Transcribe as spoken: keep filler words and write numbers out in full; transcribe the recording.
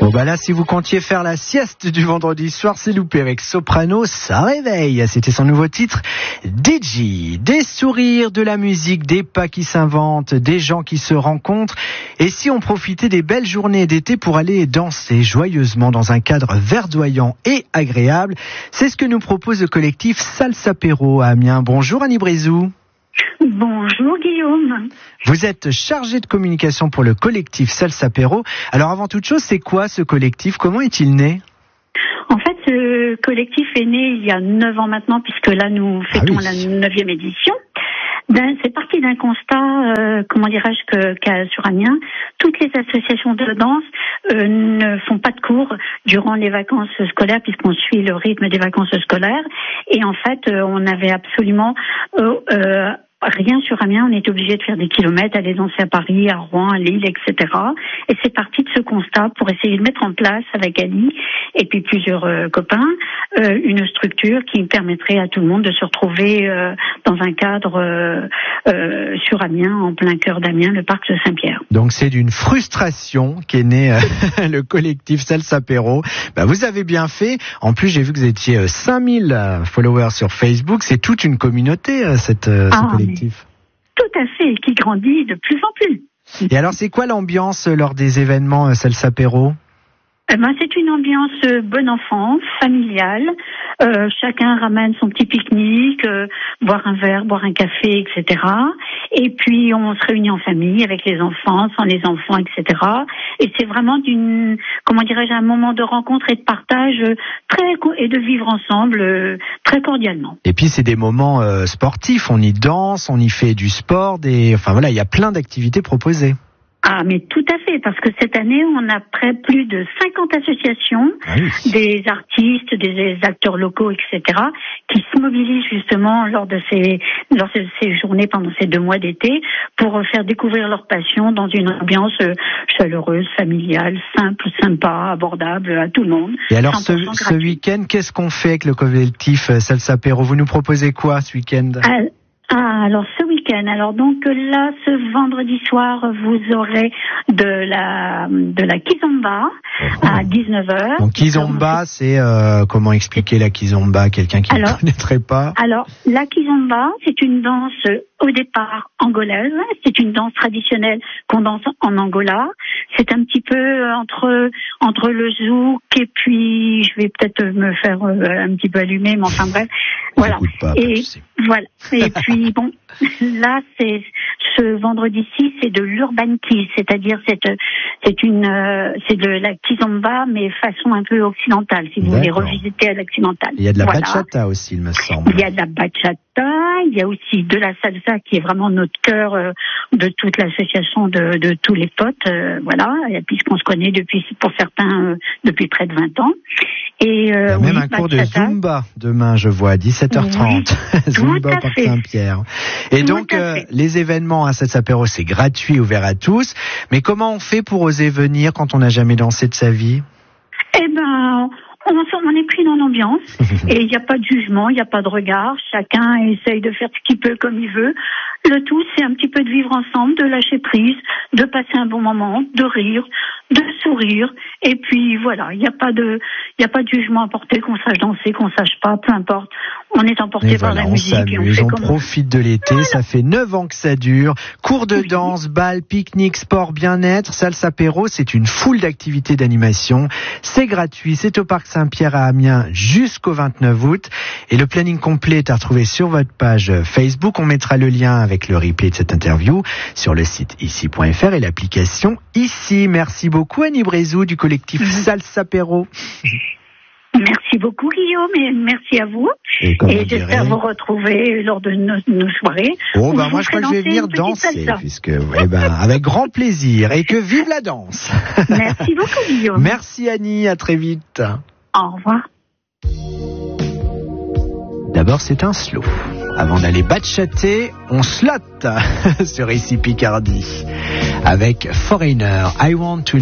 Bon bah là, si vous comptiez faire la sieste du vendredi soir, c'est loupé. Avec Soprano, ça réveille. C'était son nouveau titre, Digi. Des sourires, de la musique, des pas qui s'inventent, des gens qui se rencontrent. Et si on profitait des belles journées d'été pour aller danser joyeusement dans un cadre verdoyant et agréable, c'est ce que nous propose le collectif Salsapéro à Amiens. Bonjour Annie Brézou. Bonjour Guillaume. Vous êtes chargé de communication pour le collectif Salsapéro. Alors avant toute chose, c'est quoi ce collectif ? Comment est-il né ? En fait, ce collectif est né il y a neuf ans maintenant, puisque là nous fêtons ah oui. la neuvième édition. Ben, c'est parti d'un constat, euh, comment dirais-je, que, qu'à sur Amiens, toutes les associations de danse euh, ne font pas de cours durant les vacances scolaires, puisqu'on suit le rythme des vacances scolaires. Et en fait, euh, on avait absolument euh, euh, rien sur Amiens. On était obligé de faire des kilomètres, aller danser à Paris, à Rouen, à Lille, et cetera. Et c'est parti de ce constat pour essayer de mettre en place avec Ali et puis plusieurs euh, copains euh, une structure qui permettrait à tout le monde de se retrouver euh, dans un cadre euh, euh, sur Amiens, en plein cœur d'Amiens, le parc de Saint-Pierre. Donc c'est d'une frustration qu'est né euh, le collectif Salsapéro. Bah, vous avez bien fait. En plus, j'ai vu que vous étiez cinq mille followers sur Facebook. C'est toute une communauté, euh, cette, euh, ah, ce collectif. Tout à fait, qui grandit de plus en plus. Et alors, c'est quoi l'ambiance lors des événements euh, Salsapéro ? Eh ben, c'est une ambiance euh, bon enfant, familiale. Euh, chacun ramène son petit pique-nique, euh, boire un verre, boire un café, et cetera. Et puis on se réunit en famille avec les enfants, sans les enfants, et cetera. Et c'est vraiment d'une, comment dirais-je, un moment de rencontre et de partage euh, très et de vivre ensemble euh, très cordialement. Et puis c'est des moments euh, sportifs. On y danse, on y fait du sport, des, enfin voilà, il y a plein d'activités proposées. Ah, mais tout à fait, parce que cette année, on a près plus de cinquante associations, ah oui. des artistes, des acteurs locaux, et cetera, qui se mobilisent justement lors de ces, lors de ces journées pendant ces deux mois d'été pour faire découvrir leur passion dans une ambiance chaleureuse, familiale, simple, sympa, abordable à tout le monde. Et alors, ce, ce week-end, qu'est-ce qu'on fait avec le collectif Salsapéro ? Vous nous proposez quoi ce week-end ? ah, Ah, alors ce week-end, alors donc là, ce vendredi soir, vous aurez de la de la kizomba oh. à dix-neuf heures. Donc kizomba, c'est euh, comment expliquer la kizomba, quelqu'un qui alors, ne connaîtrait pas. Alors la kizomba, c'est une danse au départ angolaise, c'est une danse traditionnelle qu'on danse en Angola. C'est un petit peu entre entre le zouk et puis je vais peut-être me faire euh, un petit peu allumer, mais enfin bref, voilà. Pas, et voilà. Et puis bon, là c'est ce vendredi-ci, c'est de l'urban kiss, c'est-à-dire c'est c'est une euh, c'est de la kizomba mais façon un peu occidentale, si vous voulez revisiter à l'occidentale. Il y a de la voilà. bachata aussi, il me semble. Il y a de la bachata, il y a aussi de la salsa qui est vraiment notre cœur euh, de toute l'association de, de tous les potes, euh, voilà, puisqu'on se connaît depuis, pour certains, euh, depuis près de vingt ans. Et, euh, il y a même oui, un cours bachata. de Zumba demain, je vois, à dix-sept heures trente. Oui, Zumba au Parc Saint-Pierre. Et tout donc, euh, les événements à Salsapéro, c'est gratuit, ouvert à tous. Mais comment on fait pour oser venir quand on n'a jamais dansé de sa vie ? Eh ben, on, on est pris dans l'ambiance et il n'y a pas de jugement, il n'y a pas de regard. Chacun essaye de faire ce qu'il peut comme il veut. Le tout, c'est un petit peu de vivre ensemble, de lâcher prise, de passer un bon moment, de rire, de sourire. Et puis voilà, il n'y a pas de, il n'y a pas de jugement à porter, qu'on sache danser, qu'on sache pas, peu importe. On est emporté par voilà, la on musique s'amuse, et on fait on comme profite de l'été. Voilà. Ça fait neuf ans que ça dure. Cours de oui. danse, bal, pique-nique, sport, bien-être, Salsapéro, c'est une foule d'activités d'animation. C'est gratuit, c'est au Parc Saint-Pierre à Amiens jusqu'au vingt-neuf août. Et le planning complet est à retrouver sur votre page Facebook. On mettra le lien avec le replay de cette interview sur le site ici point f r et l'application Ici. Merci beaucoup Annie Brézou du collectif Salsapéro. Merci beaucoup Guillaume et merci à vous. Et, et j'espère vous retrouver lors de nos, nos soirées. Oh bah moi je crois que je vais venir danser puisque eh ben avec grand plaisir et que vive la danse. Merci beaucoup Guillaume. Merci Annie, à très vite. Au revoir. D'abord c'est un slow. Avant d'aller bachater, on slotte sur Ici Picardie avec Foreigner. I want to